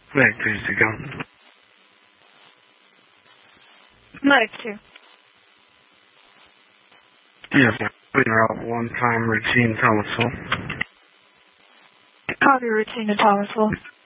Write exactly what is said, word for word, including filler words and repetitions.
Mode two to go. Mode two. Yes, route one time routine Thomasville. Copy routine to Thomasville.